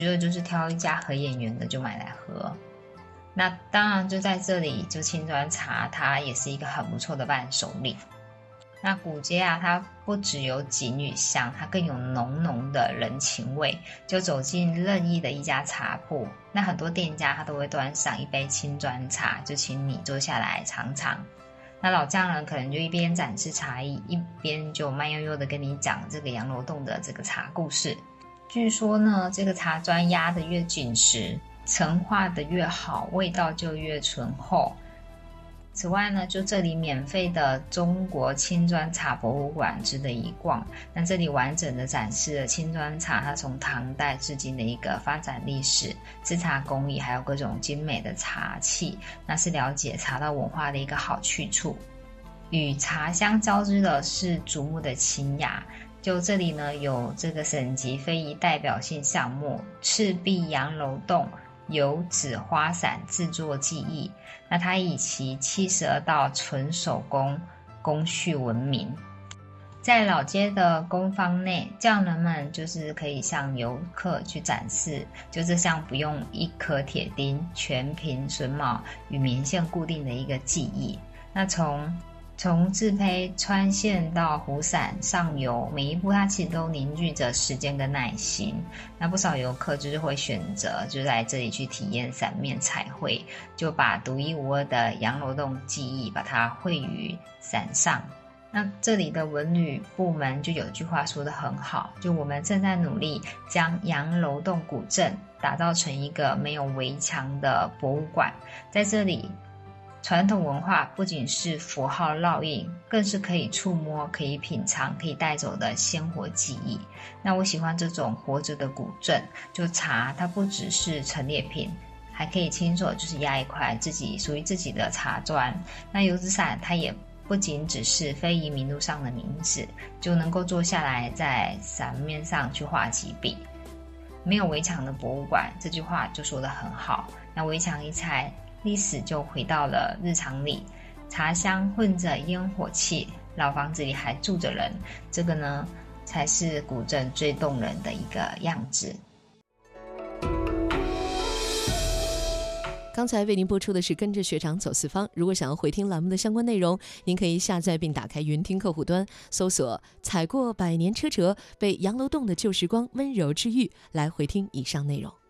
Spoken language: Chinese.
觉得就是挑一家合眼缘的就买来喝。那当然就在这里，就青砖茶它也是一个很不错的伴手礼。那古街啊，它不只有景与香，它更有浓浓的人情味。就走进任意的一家茶铺，那很多店家他都会端上一杯青砖茶，就请你坐下来尝尝。那老匠人可能就一边展示茶艺，一边就慢悠悠的跟你讲这个洋楼洞的这个茶故事。据说呢，这个茶砖压得越紧实，层化的越好，味道就越醇厚。此外呢，就这里免费的中国青砖茶博物馆值得一逛。那这里完整的展示了青砖茶它从唐代至今的一个发展历史、制茶工艺，还有各种精美的茶器，那是了解茶道文化的一个好去处。与茶香交织的是竹木的清雅。就这里呢，有这个省级非遗代表性项目赤壁洋楼洞油纸花伞制作技艺，那它以其72道纯手工工序闻名。在老街的工坊内，匠人们就是可以向游客去展示，就这项不用一颗铁钉、全凭榫卯与棉线固定的一个技艺。那从制胚、穿线到糊伞、上油，每一步它其实都凝聚着时间跟耐心。那不少游客就是会选择就在这里去体验伞面彩绘，就把独一无二的洋楼洞技艺把它绘于伞上。那这里的文旅部门就有句话说得很好，就我们正在努力将洋楼洞古镇打造成一个没有围墙的博物馆。在这里，传统文化不仅是符号烙印，更是可以触摸、可以品尝、可以带走的鲜活记忆。那我喜欢这种活着的古镇，就茶它不只是陈列品，还可以亲手就是压一块属于自己的茶砖。那油纸伞它也不仅只是非遗名录上的名字，就能够坐下来在伞面上去画几笔。没有围墙的博物馆，这句话就说得很好。那围墙一拆，历史就回到了日常里，茶香混着烟火气，老房子里还住着人，这个呢才是古镇最动人的一个样子。 刚才为您播出的是跟着学长走四方。如果想要回听栏目的相关内容，您可以下载并打开云听客户端，搜索踩过百年车辙，被洋楼洞的旧时光温柔治愈，来回听以上内容。